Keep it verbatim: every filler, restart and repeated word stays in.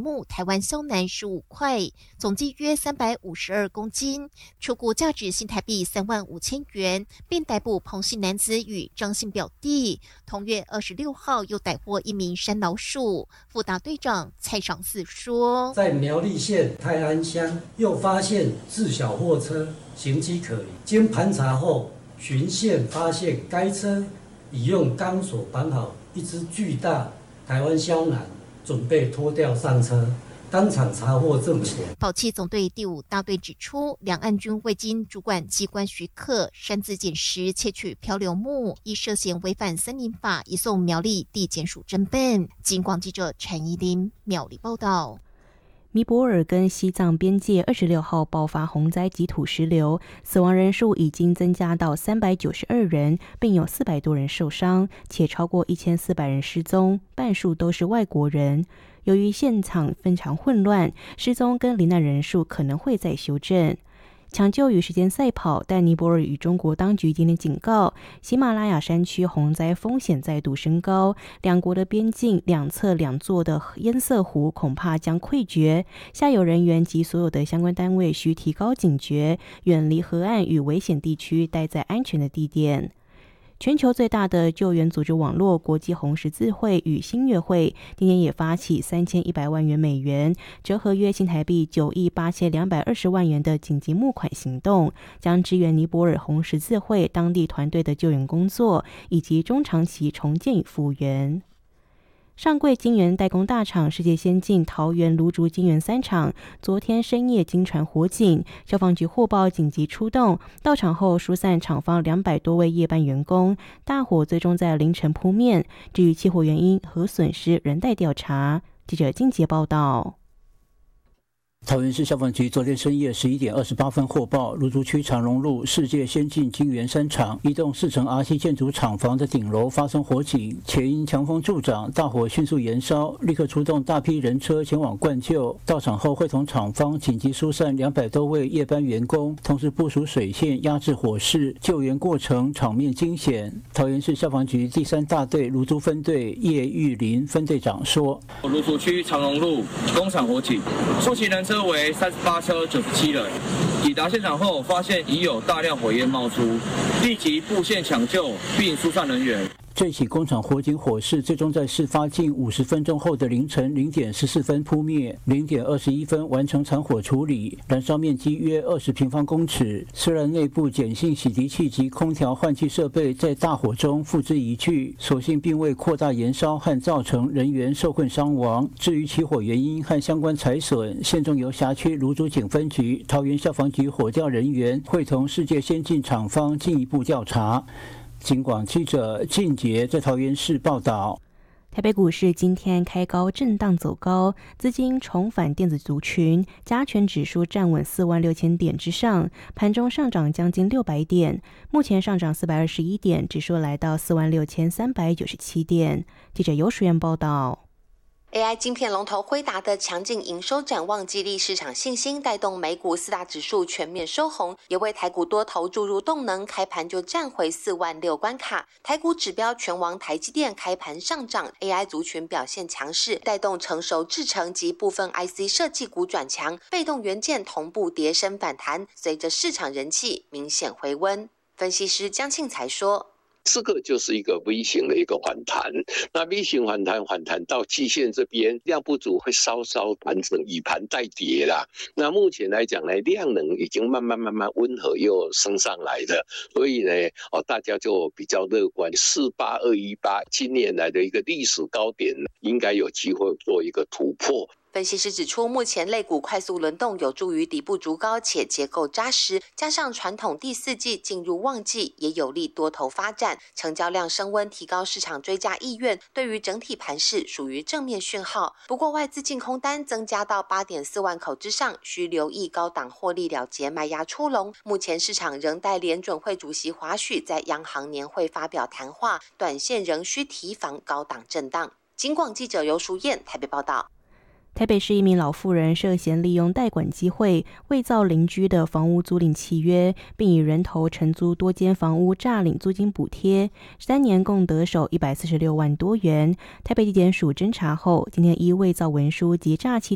目台湾肖楠十五块，总计约三百五十二公斤，出估价值新台币三万五千元，并逮捕彭姓男子与张姓表弟。同月二十六号又逮获一名山老鼠。副大队长蔡赏四说， 在苗栗县泰安乡又发现自小货车行迹可疑，经盘查后循线发现该车已用钢索绑好一只巨大台湾肖楠，准备拖吊上车，当场查获证钱。 保七总队第五大队指出，两岸均未经主管机关许可擅自捡拾窃取漂流木，依涉嫌违反森林法，移送苗栗地检署侦办。警广记者陈怡琳苗栗报道。 尼泊尔跟西藏边界二十六号爆发洪灾及土石流，死亡人数已经增加到三百九十二人，并有四百多人受伤，且超过一千四百人失踪，半数都是外国人。由于现场非常混乱，失踪跟罹难人数可能会再修正。抢救与时间赛跑，但尼泊尔与中国当局今天警告，喜马拉雅山区洪灾风险再度升高，两国的边境两侧两座的堰塞湖恐怕将溃决，下游人员及所有的相关单位需提高警觉，远离河岸与危险地区，待在安全的地点。全球最大的救援组织网络国际红十字会与新月会今年也发起三千一百万元美元，折合约新台币九亿八千两百二十万元的紧急募款行动，将支援尼泊尔红十字会当地团队的救援工作以及中长期重建与复原。上柜晶圆代工大厂世界先进桃园芦竹晶圆三厂昨天深夜经传火警，消防局获报紧急出动，到场后疏散厂方两百多位夜班员工，大火最终在凌晨扑灭。至于起火原因和损失仍待调查。记者金杰报道。 桃园市消防局昨天深夜十一点二十八分获报，芦竹区长荣路世界先进晶圆三厂一栋四层 R C 建筑厂房的顶楼发生火警，且因强风助长，大火迅速延烧，立刻出动大批人车前往灌救。到场后会同厂方紧急疏散两百多位夜班员工，同时部署水线压制火势，救援过程场面惊险。桃园市消防局第三大队芦竹分队叶玉林分队长说： 芦竹区长荣路工厂火警，出勤人车为三十八车九十七人，抵达现场后发现已有大量火焰冒出，立即布线抢救并疏散人员。 这起工厂火警火势最终在事发近五十分钟后的凌晨零点十四分扑灭，零点二十一分完成残火处理，燃烧面积约二十平方公尺。虽然内部碱性洗涤器及空调换气设备在大火中付之一炬，所幸并未扩大延烧和造成人员受困伤亡。至于起火原因和相关财损，现中由辖区芦竹警分局、桃园消防局火调人员会同世界先进厂方进一步调查。警广记者靳杰在桃园市报道。 台北股市今天开高震荡走高，资金重返电子族群，加权指数站稳四万六千点之上，盘中上涨将近六百点，目前上涨四百二十一点，指数来到四万六千三百九十七点。记者游淑媛报道。 A I 晶片龙头辉达的强劲营收展望激励市场信心，带动美股四大指数全面收红，也为台股多头注入动能，开盘就站回四万六关卡。台股指标全王台积电开盘上涨， A I 族群表现强势，带动成熟制程及部分 I C 设计股转强，被动元件同步跌升反弹，随着市场人气明显回温。分析师江庆才说， 这个就是一个 V 型的一个反弹，那 V 型反弹反弹到季线这边量不足，会稍稍盘整，以盘带跌啦。那目前来讲呢，量能已经慢慢慢慢温和又升上来了，所以呢，哦，大家就比较乐观，四八二一八今年来的一个历史高点，应该有机会做一个突破。 分析师指出，目前类股快速轮动有助于底部筑高且结构扎实，加上传统第四季进入旺季，也有利多头发展，成交量升温，提高市场追价意愿，对于整体盘势属于正面讯号。不过外资净空单增加到 八点四万口之上，需留意高档获利了结卖压出笼。目前市场仍待联准会主席华许在央行年会发表谈话，短线仍需提防高档震荡。警广记者游淑燕台北报道。 台北市一名老妇人涉嫌利用代管机会伪造邻居的房屋租赁契约，并以人头承租多间房屋诈领租金补贴，三年共得手一百四十六万多元。台北地检署侦查后，今天依伪造文书及诈欺